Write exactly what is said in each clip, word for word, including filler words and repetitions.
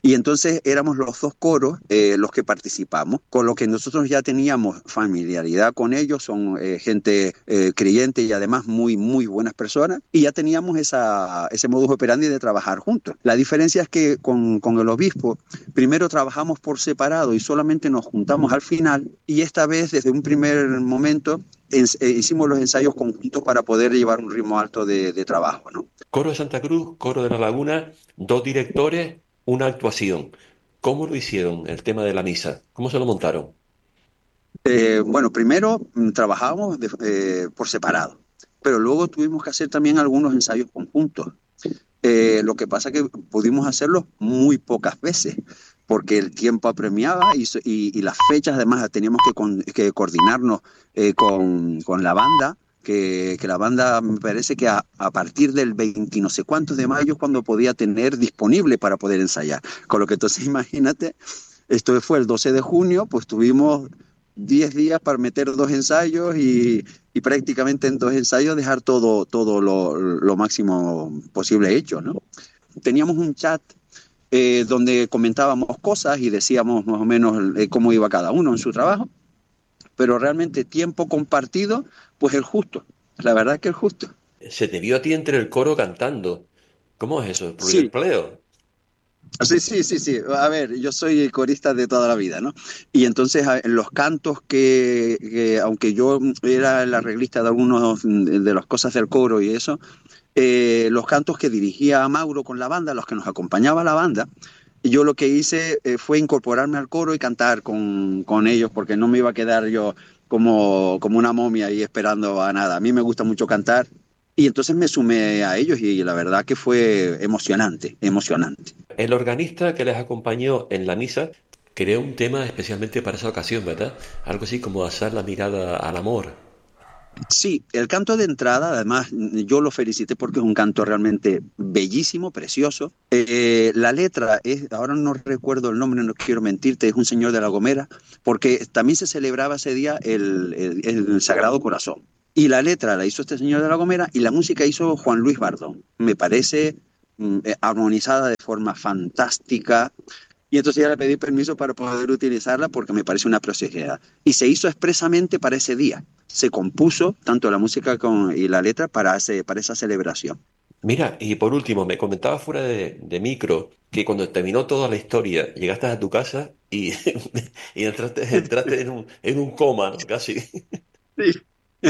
Y entonces éramos los dos coros eh, los que participamos, con lo que nosotros ya teníamos familiaridad con ellos, son eh, gente eh, creyente y además muy, muy buenas personas, y ya teníamos esa, ese modus operandi de trabajar juntos. La diferencia es que con, con el obispo, primero trabajamos por separado y solamente nos juntamos al final, y esta vez desde un primer momento en, eh, hicimos los ensayos conjuntos para poder llevar un ritmo alto de, de trabajo, ¿no? Coro de Santa Cruz, Coro de La Laguna, dos directores, una actuación. ¿Cómo lo hicieron el tema de la misa? ¿Cómo se lo montaron? Eh, bueno, primero mm, trabajábamos de- eh, por separado, pero luego tuvimos que hacer también algunos ensayos conjuntos. Eh, lo que pasa es que pudimos hacerlo muy pocas veces, porque el tiempo apremiaba y, so- y- y las fechas además teníamos que, con- que coordinarnos eh, con, con la banda, que, que la banda me parece que a, a partir del veinte no sé cuántos de mayo es cuando podía tener disponible para poder ensayar. Con lo que entonces imagínate, esto fue el doce de junio, pues tuvimos diez días para meter dos ensayos y, y prácticamente en dos ensayos dejar todo, todo lo, lo máximo posible hecho, ¿no? Teníamos un chat eh, donde comentábamos cosas y decíamos más o menos eh, cómo iba cada uno en su trabajo, pero realmente tiempo compartido, pues el justo, la verdad que el justo. Se te vio a ti entre el coro cantando. ¿Cómo es eso? ¿Por el Sí, empleo? sí, sí, sí, sí. A ver, yo soy corista de toda la vida, ¿no? Y entonces a- en los cantos que, que, aunque yo era el arreglista de algunos mm, de las cosas del coro y eso, eh, los cantos que dirigía a Mauro con la banda, los que nos acompañaba la banda, yo lo que hice eh, fue incorporarme al coro y cantar con, con ellos, porque no me iba a quedar yo como, como una momia ahí esperando a nada. A mí me gusta mucho cantar y entonces me sumé a ellos y la verdad que fue emocionante, emocionante. El organista que les acompañó en la misa creó un tema especialmente para esa ocasión, ¿verdad? Algo así como alzar la mirada al amor. Sí, el canto de entrada, además, yo lo felicité porque es un canto realmente bellísimo, precioso. Eh, la letra es, ahora no recuerdo el nombre, no quiero mentirte, es un señor de La Gomera, porque también se celebraba ese día el, el, el Sagrado Corazón. Y la letra la hizo este señor de La Gomera y la música hizo Juan Luis Bardón. Me parece mm, eh, armonizada de forma fantástica, y entonces ya le pedí permiso para poder utilizarla porque me parece una preciosidad. Y se hizo expresamente para ese día. Se compuso tanto la música con, y la letra para, ese, para esa celebración. Mira, y por último, me comentabas fuera de, de micro que cuando terminó toda la historia, llegaste a tu casa y, y entraste, entraste en un, en un coma, ¿no? Casi. Sí.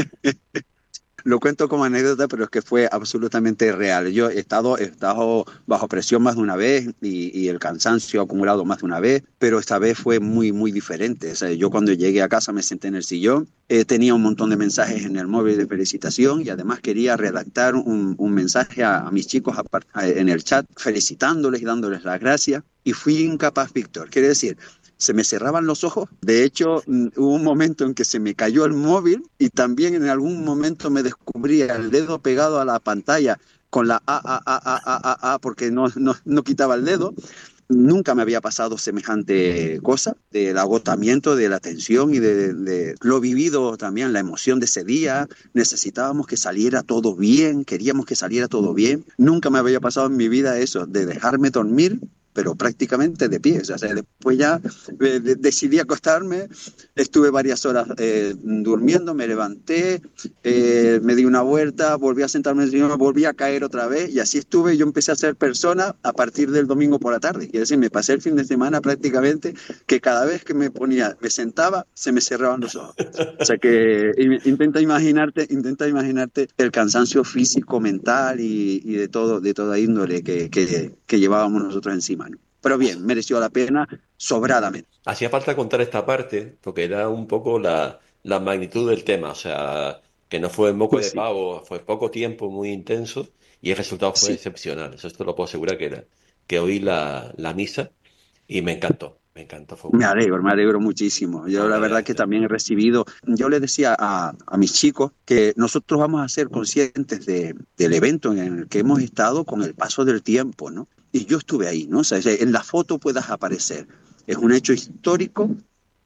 Lo cuento como anécdota, pero es que fue absolutamente real. Yo he estado, he estado bajo presión más de una vez y, y el cansancio acumulado más de una vez, pero esta vez fue muy, muy diferente. O sea, yo cuando llegué a casa me senté en el sillón, eh, tenía un montón de mensajes en el móvil de felicitación y además quería redactar un, un mensaje a, a mis chicos a, a, en el chat felicitándoles y dándoles las gracias. Y fui incapaz, Víctor. Quiere decir, se me cerraban los ojos. De hecho, mm, hubo un momento en que se me cayó el móvil y también en algún momento me descubría el dedo pegado a la pantalla con la A, A, A, A, A, A, A porque no, no, no quitaba el dedo. Nunca me había pasado semejante cosa, del agotamiento, de la tensión y de, de, lo vivido también, la emoción de ese día. Necesitábamos que saliera todo bien, queríamos que saliera todo bien. Nunca me había pasado en mi vida eso, de dejarme dormir pero prácticamente de pie. O sea, después ya eh, de, decidí acostarme, estuve varias horas eh, durmiendo, me levanté, eh, me di una vuelta, volví a sentarme en el sillón, volví a caer otra vez y así estuve. Yo empecé a ser persona a partir del domingo por la tarde. Quiere decir, me pasé el fin de semana prácticamente que cada vez que me ponía, me sentaba, se me cerraban los ojos. O sea que intenta imaginarte, intenta imaginarte el cansancio físico, mental y, y de todo, de toda índole que, que, que llevábamos nosotros encima, ¿no? Pero bien, mereció la pena sobradamente. Hacía falta contar esta parte porque era un poco la, la magnitud del tema, o sea, que no fue moco Pues de sí, pavo, fue poco tiempo, muy intenso y el resultado fue sí. excepcional. Eso te lo puedo asegurar que era. Que oí la, la misa y me encantó, me encantó, fue Me un... alegro, me alegro muchísimo. Yo No, la la verdad verdad es que que... también he recibido, yo le decía a, a mis chicos que nosotros vamos a ser conscientes de, del evento en el que hemos estado con el paso del tiempo, ¿no? Y yo estuve ahí, ¿no? O sea, en la foto puedas aparecer. Es un hecho histórico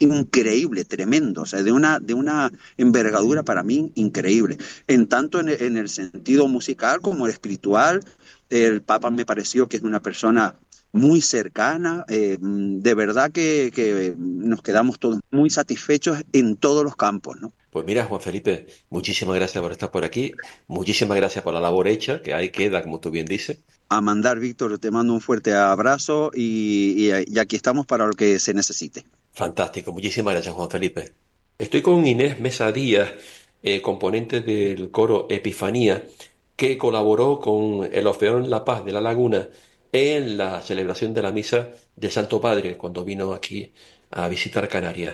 increíble, tremendo, o sea, de una, de una envergadura para mí increíble, en tanto en, el- en el sentido musical como el espiritual. El Papa me pareció que es una persona muy cercana, eh, de verdad que, que nos quedamos todos muy satisfechos en todos los campos, ¿no? Pues mira, Juan Felipe, muchísimas gracias por estar por aquí, muchísimas gracias por la labor hecha, que ahí queda, como tú bien dices. A mandar, Víctor, te mando un fuerte abrazo y, y y aquí estamos para lo que se necesite. Fantástico, muchísimas gracias, Juan Felipe. Estoy con Inés Mesa Díaz, eh, componente del coro Epifanía, que colaboró con el Orfeón La Paz de La Laguna en la celebración de la misa del Santo Padre cuando vino aquí a visitar Canarias.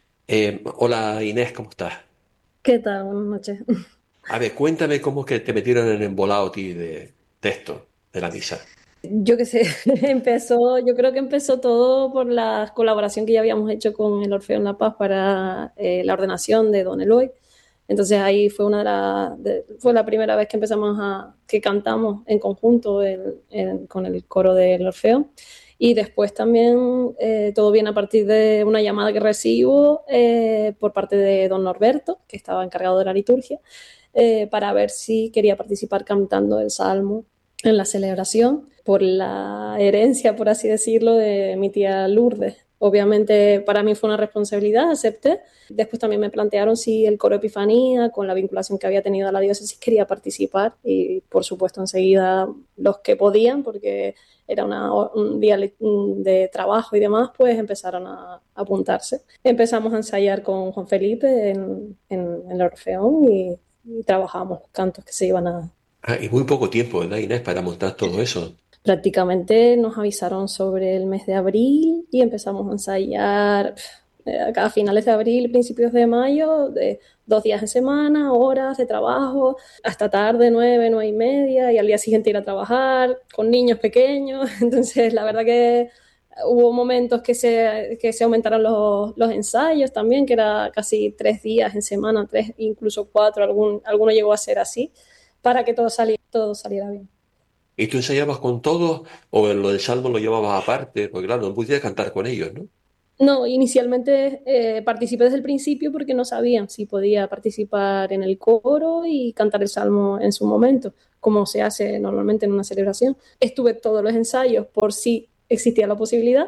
Eh, hola Inés, ¿cómo estás? ¿Qué tal? Buenas noches. A ver, cuéntame cómo es que te metieron en el embolado a ti de, de esto, de la misa. Yo qué sé, empezó, yo creo que empezó todo por la colaboración que ya habíamos hecho con el Orfeo en La Paz para eh, la ordenación de Don Eloy. Entonces ahí fue una de las, de- fue la primera vez que empezamos a, que cantamos en conjunto el- el- con el coro del Orfeo. Y después también eh, todo viene a partir de una llamada que recibo eh, por parte de Don Norberto, que estaba encargado de la liturgia, eh, para ver si quería participar cantando el Salmo en la celebración por la herencia, por así decirlo, de mi tía Lourdes. Obviamente para mí fue una responsabilidad, acepté. Después también me plantearon si el coro Epifanía, con la vinculación que había tenido a la diócesis, quería participar y por supuesto enseguida los que podían, porque era una, un día de trabajo y demás, pues empezaron a, a apuntarse. Empezamos a ensayar con Juan Felipe en, en, en el Orfeón y, y trabajábamos los cantos que se iban a, Ah, y muy poco tiempo, ¿verdad, Inés, para montar todo eso? prácticamente nos avisaron sobre el mes de abril y empezamos a ensayar eh, a finales de abril, principios de mayo, de dos días en semana, horas de trabajo, hasta tarde, nueve, nueve y media, y al día siguiente ir a trabajar con niños pequeños. Entonces, la verdad que hubo momentos que se, que se aumentaron los, los ensayos también, que era casi tres días en semana, tres, incluso cuatro, algún, alguno llegó a ser así, para que todo saliera, todo saliera bien. ¿Y tú ensayabas con todos o lo del salmo lo llevabas aparte? Porque claro, no podías cantar con ellos, ¿no? No, inicialmente eh, participé desde el principio porque no sabían si podía participar en el coro y cantar el salmo en su momento, como se hace normalmente en una celebración. Estuve todos los ensayos por si existía la posibilidad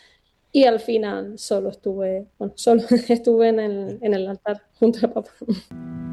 y al final solo estuve, bueno, solo estuve en el, en el altar junto al Papa.